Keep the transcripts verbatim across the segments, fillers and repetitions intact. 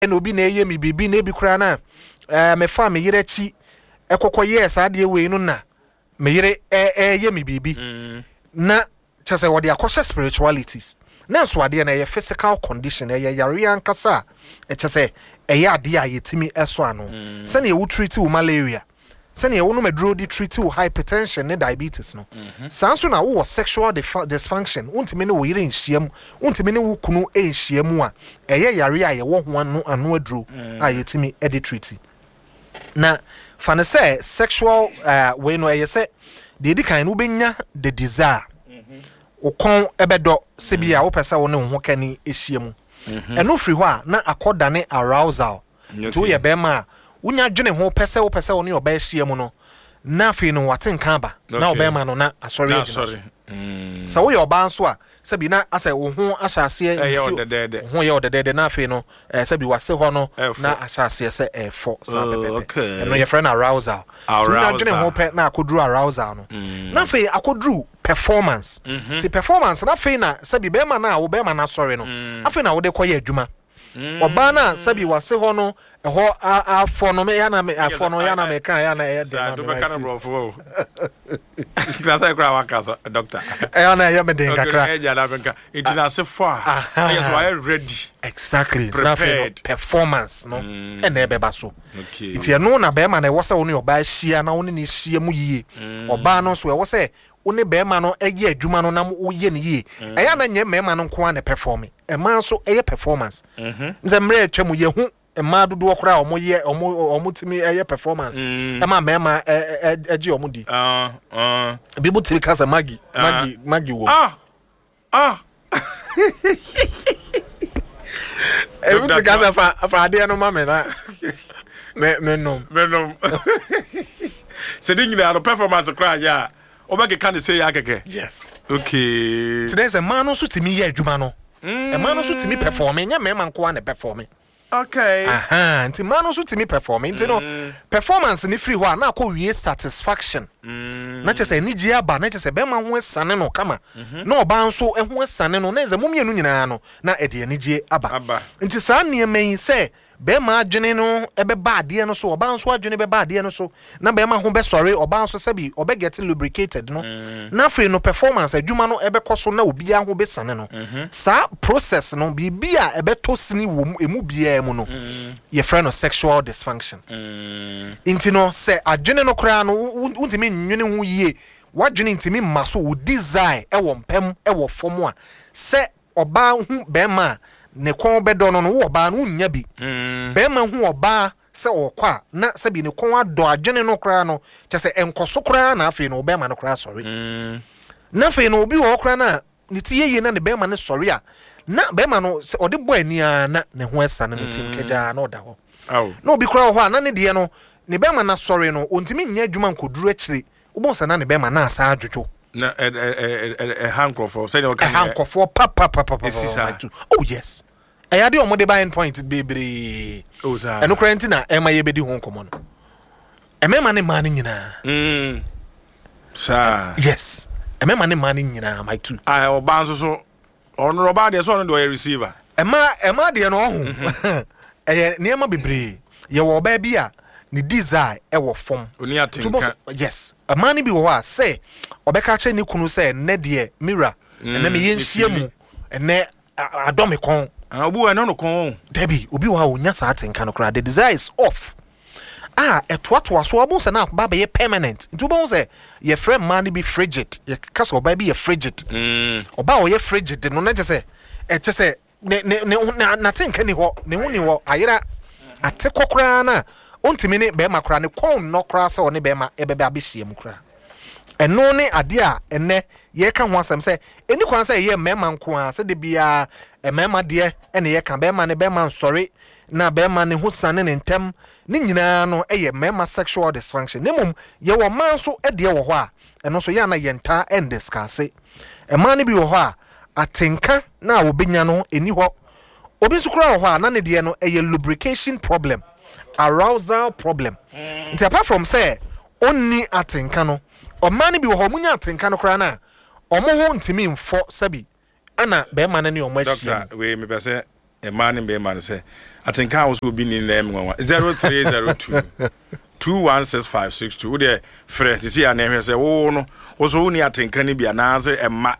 no bi na eye me bibi na bi kura na eh me fa me yire chi ekokọ yes ade we no na me yire eh eh ye me bibi na chese wo de akosha spiritualities na so ade na ye physical condition ye yare ankasa e chese eye ade a yetimi eso ano se na ye wo treat wo malaria se na ye wo no medro di treat wo hypertension ne diabetes no sanso na wo sexual dysfunction untimi ne wo yire nhyiam untimi ne wo kunu ehyiam a eye yare a ye wo ho ano ano adro a yetimi e de treat na fane say sexual uh, we no eye say de di kan no benya the desire okon ebedo sebia wo pesa wo ne ho kani ehyiam eno free ho a na akoda ne arousal to ye be ma unya dwene ho pesa wo pesa wo ne oba ehyiam no na fi no waten kan ba na oba ma no na asori agina mm sa wo ye oba nso a sebi na asa wo ho ahyase nsu ho ye odedede na fi no sebi wase ho no na ahyase se efo sa pepepe eno ye friend arousal unya dwene ho pe na akodru arousal no na fi akodru performance ti performance na fi na sebi be ma na wo be ma na sorry no afi na wo de koye adwuma oba na sebi wase ho no ho afo no me ya na me afo no ya na me kan ya na e de na do be kan bro fo klasa kra waka so doctor ya na ya me de kakra e ja na benka itinase fo a yes we are ready exactly prepared performance no e na e be ba so okay iti no na be ma na e wo se wo ne oba hia na wo ne ne hia mu yie oba no so e wo se one be ma no eye adwuma no na wo ye ne yie eya na nye me ma no nko na perform e ma so eye performance mhm nze mre atwa ye hu e ma dodo okra omo ye omo omo timi eye performance e ma me ma eje omo di ah ah bibu tiri kasa magi magi magi wo ah ah e bibu kasa fa fa ade no ma me na me me no me no se dingi na performance kra ya obage kan say ya keke yes okay today's a man so timi ye adwuma no e man so timi perform nya me man ko na perform okay aha nti man so timi perform nti no performance ni free ho na akọ wie satisfaction na chese ni ji aba na chese be man ho esane no kama na oba nso e ho esane no na eze mumienu nyina no na e de ni ji aba nti sa ne men say be ma adwene no ebe ba ade no so oba nso adwene be ba ade no so na be ma ho be sorry oba nso sabi oba get lubricated no na free no performance adwuma no ebe koso na obi a ho be sane no sa process no bibia ebe to sini wo emu bia mu no ye friend no sexual dysfunction inti no say adwene no kra no untimi nwene ho yie wadwene intimi maso wo desire e wo mpem e wo fom a say oba hu be ma ne kon bedo no no wo ba no nya bi be ma hu oba se okwa na se bi ne kon ado adwene no kra no che se enkoso kra na afi no be ma no kra sorry na afi no obi wo kra na ne tie ye na ne be ma ne sorry a na be ma no se ode bo ani a na ne ho esa na tim keja na oda ho aw na obi kra ho a na ne de no ne be ma na sorry no ontimi nya adwuma nkoduru akire ubon sa na ne be ma na asa adwojo na eh eh eh handcroft say you can handcroft pa pa pa pa oh yes I had your money buying point baby oh sir and no quarantine e ma ye bedi ho nkomo no e me ma ne ma ne nyina mm sir yes e me ma ne ma ne nyina my two I oba nso so ono oba de so no de receiver e ma e ma de no ho e ne ma bebre ye wo oba bi a ni desire e wo fom oni atenka yes a man bi wo a say obeka che ni kunu say ne de mira ene me ye nhia mu ene adome kon obu ene no kon debi obi wo a onya sa atenka no kra the desire is off ah etoato so obo se na ba be permanent nti obo se ye friend man bi frigid ye kasa oba bi ye frigid mm oba o ye frigid no na je se e je se ne ne na tenka ni ho ne hu ni ho ayira ate kokra na ontimi ne be makra ne kon no kra se one be ma ebebe abehie mu kra eno ne ade a ene ye ka ho asem se eni kwan se ye mema nko a se de bia e mema de ene ye ka be ma ne be ma nsori na be ma ne ho sane ne ntem ne nyina no eye mema sexual dysfunction ne mum ye wo man so e de wo ho a eno so ye na ye nta and discuss e ma ne bi wo ho a atenka na wo benya no eni ho obi so kra wo ho a na ne de no eye lubrication problem arousal problem mm. Nti apart from say onni atenka no o man bi wo ho munya atenka no kra na o mo ho ntimi mfo sabi ana be man ne o ma doctor we me be say a man in Bayman say, I think house will be in them zero three zero two two one six five six two. Would there, Fred, to see a name and say, oh, no, was only I think can be an answer and ma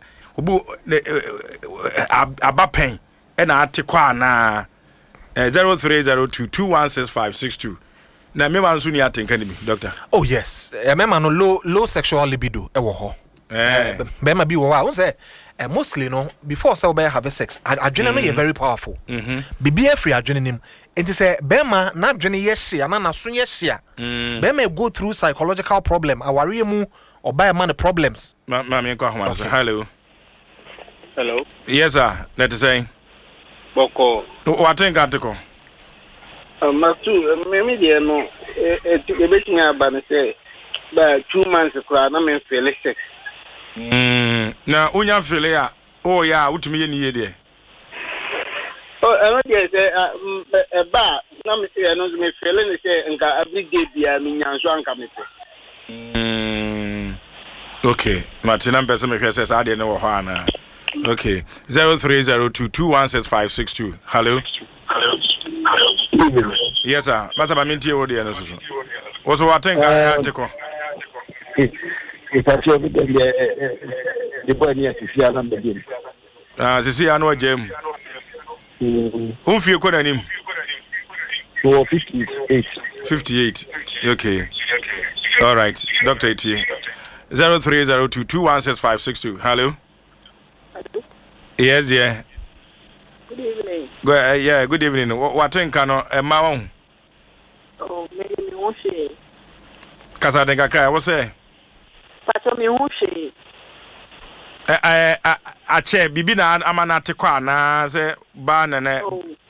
a pain and I take one zero three zero two two one six five six two. Now, me man soon think can be, doctor. Oh, yes, a man no low low sexual libido, a war. Eh, Bema be wa say uh, mostly no before so be have sex adrenaline mm-hmm. is very powerful mm-hmm. Bibi free adrenaline it is a Bema na adrenaline yes na na so yes ya Bema go through psychological problem aware mu or buy man problems ma ma me ko homa hello hello yes sir let us say boko what think antiko ma tu me me dey no e e betin aba me say ba two months kra na me feel sex. Mm. Na unya fele ya oh ya utumi ye ni ye de oh I want to say e ba na me say no me fele ni say nka everyday bia me nyanso anka me say mm okay Martina pese me kwese sa de ne wo ho ana okay zero three zero two two one six five six two hello hello yes sir masa ba mintie wo de no so wo so what think antiko if I feel that the boy near to see another game. Ah, see, I know a gem. Who feel good at him? Oh, fifty-eight. fifty-eight. Okay. All right. Doctor T. zero three zero two two one six five six two. Hello? Hello? Yes, yeah. Good evening. Go, uh, yeah, good evening. What, what think I know? A mount? Oh, maybe me won't say. Because I think I cry. What's that? Pato me won't say. I I I che bibi na amana te kwa na se ba na na